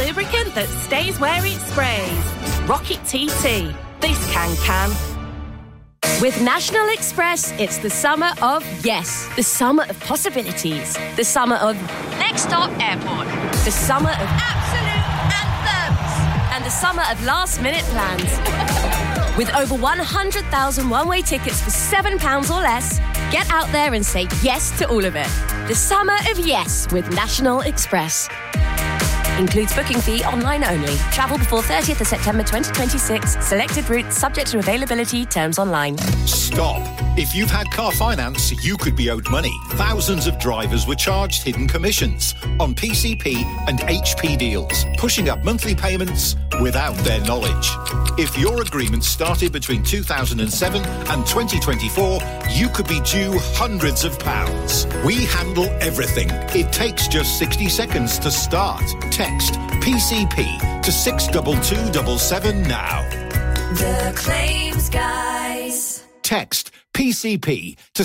lubricant that stays where it sprays. Rocket TT. This can. With National Express, it's the summer of yes. The summer of possibilities. The summer of next stop airport. The summer of absolute anthems. And the summer of last-minute plans. With over 100,000 one-way tickets for £7 or less, get out there and say yes to all of it. The summer of yes with National Express. Includes booking fee online only. Travel before 30th of September 2026. Selected routes subject to availability. Terms online. Stop. If you've had car finance, you could be owed money. Thousands of drivers were charged hidden commissions on PCP and HP deals, pushing up monthly payments without their knowledge. If your agreement started between 2007 and 2024, you could be due hundreds of pounds. We handle everything. It takes just 60 seconds to start. Text PCP to 62277 now. The Claims Guys. Text PCP to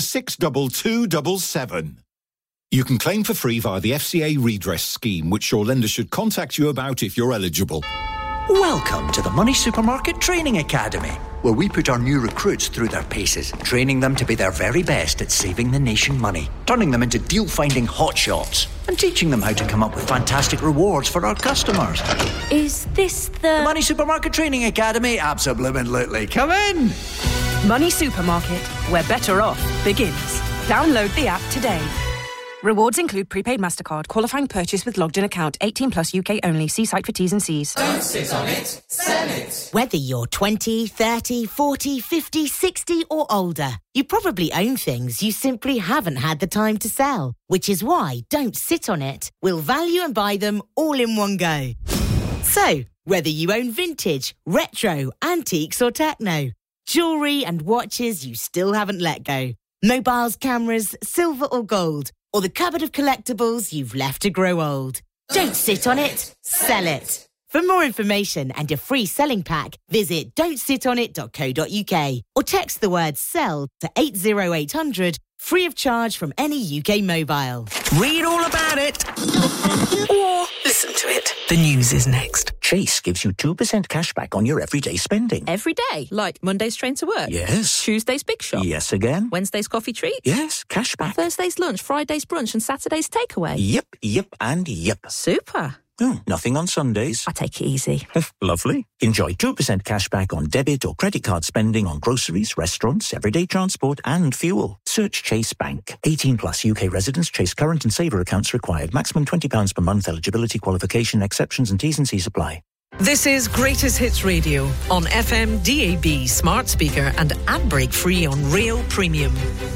62277. You can claim for free via the FCA redress scheme, which your lender should contact you about if you're eligible. Welcome to the Money Supermarket Training Academy, where we put our new recruits through their paces, training them to be their very best at saving the nation money, turning them into deal-finding hotshots, and teaching them how to come up with fantastic rewards for our customers. Is this the Money Supermarket Training Academy? Absolutely. Come in! Money Supermarket, where better off begins. Download the app today. Rewards include prepaid MasterCard, qualifying purchase with logged-in account, 18 plus UK only. See site for T's and C's. Don't sit on it, sell it. Whether you're 20, 30, 40, 50, 60 or older, you probably own things you simply haven't had the time to sell, which is why Don't Sit on It will value and buy them all in one go. So, whether you own vintage, retro, antiques or techno, jewellery and watches you still haven't let go, mobiles, cameras, silver or gold, or the cupboard of collectibles you've left to grow old. Don't sit on it, sell it. For more information and a free selling pack, visit don'tsitonit.co.uk or text the word SELL to 80800, free of charge from any UK mobile. Read all about it. Or listen to it. The news is next. Chase gives you 2% cash back on your everyday spending. Every day? Like Monday's train to work? Yes. Tuesday's big shop? Yes again. Wednesday's coffee treat? Yes, cash back. Thursday's lunch, Friday's brunch and Saturday's takeaway? Yep, and yep. Super. Oh, nothing on Sundays. I take it easy. Lovely. Enjoy 2% cash back on debit or credit card spending on groceries, restaurants, everyday transport and fuel. Search Chase Bank. 18 plus UK residents. Chase current and saver accounts required. Maximum £20 per month. Eligibility, qualification, exceptions and T's and C's apply. This is Greatest Hits Radio on FM, DAB, smart speaker and ad break free on Rail Premium.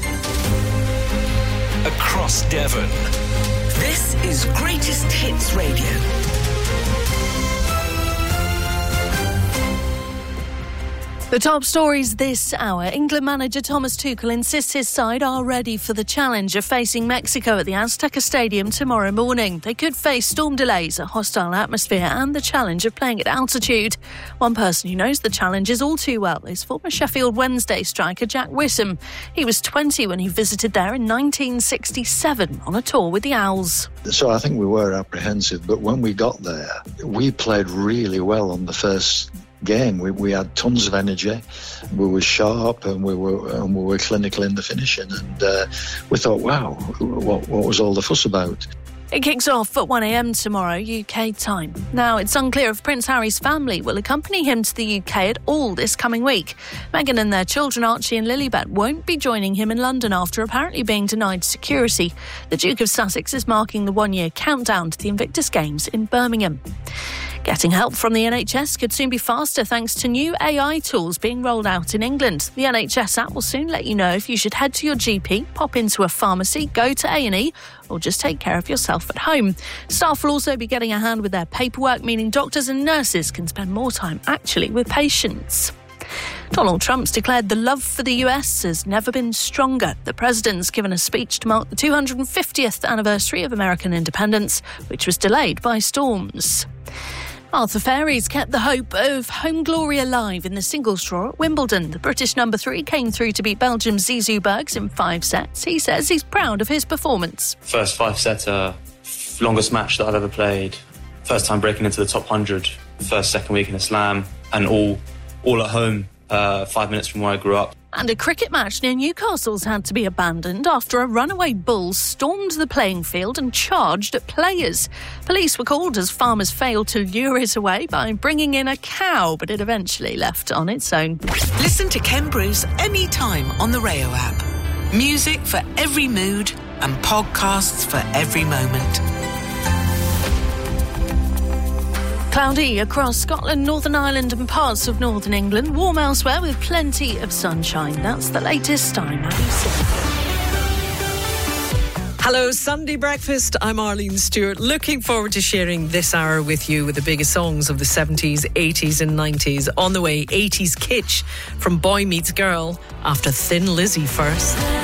Across Devon. This is Greatest Hits Radio. The top stories this hour. England manager Thomas Tuchel insists his side are ready for the challenge of facing Mexico at the Azteca Stadium tomorrow morning. They could face storm delays, a hostile atmosphere and the challenge of playing at altitude. One person who knows the challenges all too well is former Sheffield Wednesday striker Jack Whittam. He was 20 when he visited there in 1967 on a tour with the Owls. So I think we were apprehensive, but when we got there, we played really well on the first game. We had tons of energy, we were sharp and we were clinical in the finishing, and we thought, wow, what was all the fuss about? It kicks off at 1 a.m. tomorrow UK time. Now, it's unclear if Prince Harry's family will accompany him to the UK at all this coming week. Meghan and their children Archie and Lilibet won't be joining him in London after apparently being denied security. The Duke of Sussex is marking the one-year countdown to the Invictus Games in Birmingham. Getting help from the NHS could soon be faster thanks to new AI tools being rolled out in England. The NHS app will soon let you know if you should head to your GP, pop into a pharmacy, go to A&E, or just take care of yourself at home. Staff will also be getting a hand with their paperwork, meaning doctors and nurses can spend more time actually with patients. Donald Trump's declared the love for the US has never been stronger. The president's given a speech to mark the 250th anniversary of American independence, which was delayed by storms. Arthur Fairies kept the hope of home glory alive in the singles draw at Wimbledon. The British number 3 came through to beat Belgium's Zizou Bergs in 5 sets. He says he's proud of his performance. First 5-setter, longest match that I've ever played. First time breaking into the top 100, first, second week in the Slam, and all at home, 5 minutes from where I grew up. And a cricket match near Newcastle's had to be abandoned after a runaway bull stormed the playing field and charged at players. Police were called as farmers failed to lure it away by bringing in a cow, but it eventually left on its own. Listen to Ken Bruce anytime on the Rayo app. Music for every mood and podcasts for every moment. Cloudy across Scotland, Northern Ireland and parts of Northern England. Warm elsewhere with plenty of sunshine. That's the latest. I'm Abby Smith. Hello, Sunday Breakfast. I'm Arlene Stewart. Looking forward to sharing this hour with you with the biggest songs of the 70s, 80s and 90s. On the way, 80s kitsch from Boy Meets Girl after Thin Lizzy first.